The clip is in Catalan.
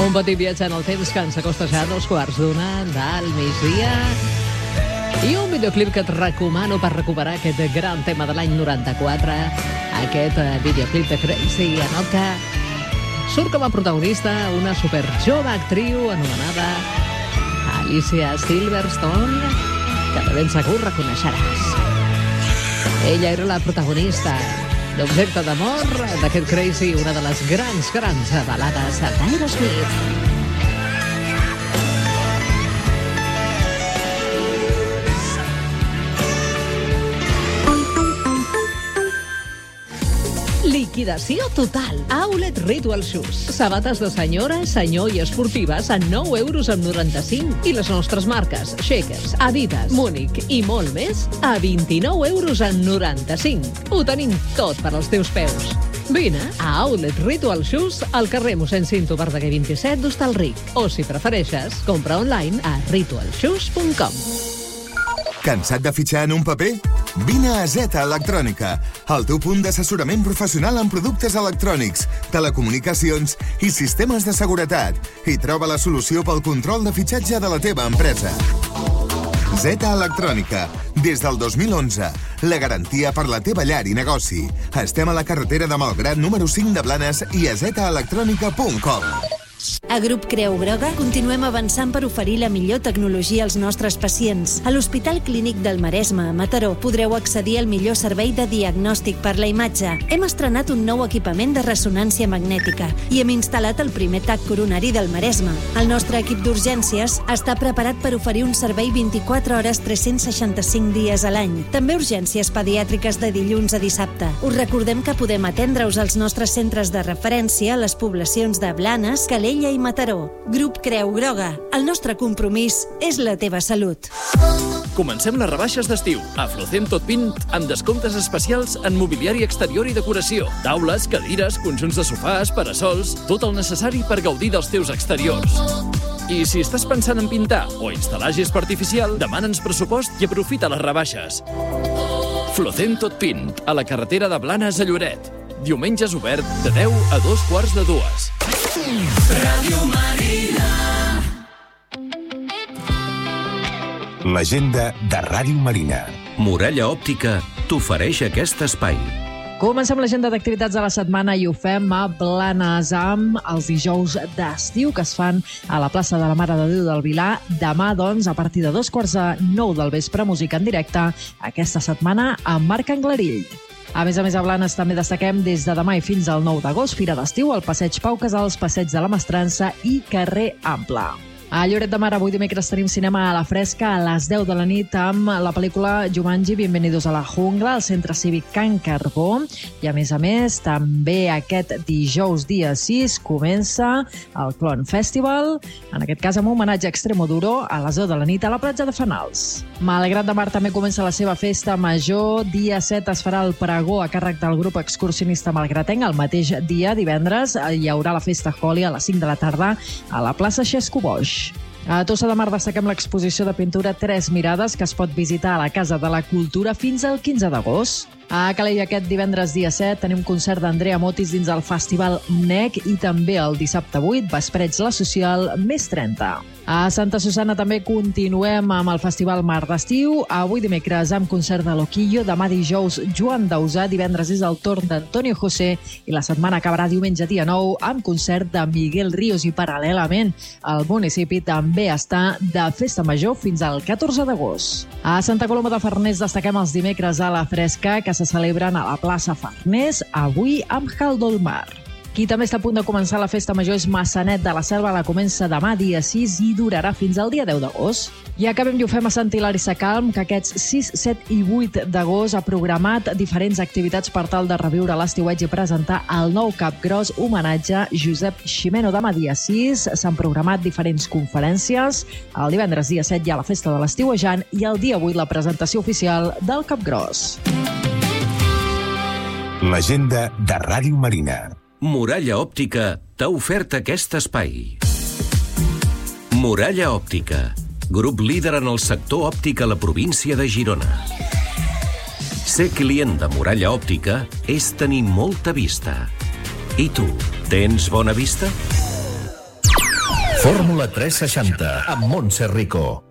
Un petit viatge en el temps que ens acosta ja a 2:15 del migdia. I un videoclip que et recomano per recuperar aquest gran tema de l'any 94. Aquest videoclip de Crazy, en el que surt com a protagonista una superjove actriu anomenada Alicia Silverstone, que de ben segur reconeixeràs. Ella era la protagonista d'Objecte d'amor d'aquest Crazy, una de les grans balades d'Aerosmith. Liquidació total. Outlet Ritual Shoes. Sabates de senyora, senyor i esportives a 9,95 €. I les nostres marques Shakers, Adidas, Múnich i molt més a 29,95 €. Ho tenim tot per als teus peus. Vine a Outlet Ritual Shoes al carrer mossèn Cinto Verdaguer 27 d'Hostalric. O, si prefereixes, compra online a ritualshoes.com. Cansat de fitxar en un paper? Vine a Zeta Electrònica, el teu punt d'assessorament professional en productes electrònics, telecomunicacions i sistemes de seguretat, i troba la solució pel control de fitxatge de la teva empresa. Zeta Electrònica, des del 2011, la garantia per la teva llar i negoci. Estem a la carretera de Malgrat número 5 de Blanes i a zetaelectronica.com. A Grup Creu Groga continuem avançant per oferir la millor tecnologia als nostres pacients. A l'Hospital Clínic del Maresme, a Mataró, podreu accedir al millor servei de diagnòstic per la imatge. Hem estrenat un nou equipament de ressonància magnètica i hem instal·lat el primer TAC coronari del Maresme. El nostre equip d'urgències està preparat per oferir un servei 24 hores 365 dies a l'any. També urgències pediàtriques de dilluns a dissabte. Us recordem que podem atendre-us als nostres centres de referència a les poblacions de Blanes, Calella i Mataró. Grup Creu Groga. El nostre compromís és la teva salut. Comencem les rebaixes d'estiu. A Flocent Tot Vint, amb descomptes especials en mobiliari exterior i decoració. Taules, cadires, conjunts de sofàs, parasols, tot el necessari per gaudir dels teus exteriors. I si estàs pensant en pintar o instal·lar gespa artificial, demana'ns pressupost i aprofita les rebaixes. Flocent Tot Vint, a la carretera de Blanes a Lloret. Diumenges obert de 10 a 2:15. Ràdio Marina. L'agenda de Ràdio Marina. Muralla Òptica t'ofereix aquest espai. Comencem l'agenda d'activitats de la setmana i ho fem a Blanes amb els dijous d'estiu que es fan a la plaça de la Mare de Déu del Vilar. Demà, doncs, a partir de 9:15 del vespre, música en directe, aquesta setmana amb Marc Anglarill. A més, a Blanes també destaquem des de demà i fins al 9 d'agost, Fira d'Estiu, al Passeig Pau Casals, Passeig de la Mestrança i Carrer Ample. A Lloret de Mar, avui dimecres tenim cinema a la fresca a les 10 de la nit amb la pel·lícula Jumanji, Bienvenidos a la Jungla, al Centre Cívic Can Carbó. I a més, també aquest dijous dia 6 comença el Clon Festival, en aquest cas amb un homenatge a Extremoduro a les 10 de la nit a la platja de Fanals. Malgrat de Mar també comença la seva festa major. Dia 7 es farà el pregó a càrrec del grup excursionista malgratenc. El mateix dia, divendres, hi haurà la festa Holi a les 5 de la tarda a la plaça Xesco Boix. A Tossa de Mar destaquem l'exposició de pintura Tres Mirades, que es pot visitar a la Casa de la Cultura fins al 15 d'agost. A Calella aquest divendres dia 7 tenim concert d'Andrea Motis dins del Festival NEC i també el dissabte 8, Vespreig la Social més 30. A Santa Susana també continuem amb el Festival Mar d'Estiu. Avui dimecres amb concert de Loquillo, demà dijous Joan Dausà, divendres és el torn d'Antonio José i la setmana acabarà diumenge dia 9 amb concert de Miguel Ríos i paral·lelament el municipi també està de festa major fins al 14 d'agost. A Santa Coloma de Farners destaquem els dimecres a la fresca que se celebren a la plaça Farners, avui amb Haldolmar. Qui també està a punt de començar la festa major és Massanet de la Selva. La comença demà, dia 6, i durarà fins al dia 10 d'agost. I acabem i ho fem a Sant Hilari Sacalm, que aquests 6, 7 i 8 d'agost ha programat diferents activitats per tal de reviure l'estiueig i presentar el nou Capgròs homenatge Josep Ximeno. Demà, dia 6, s'han programat diferents conferències. El divendres, dia 7, hi ha la festa de l'estiuejant i el dia 8, la presentació oficial del Capgròs. L'agenda de Ràdio Marina. Muralla Òptica t'ha ofert aquest espai. Muralla Òptica, grup líder en el sector òptic a la província de Girona. Ser client de Muralla Òptica és tenir molta vista. I tu, tens bona vista? Fórmula 360 amb Montse Rico.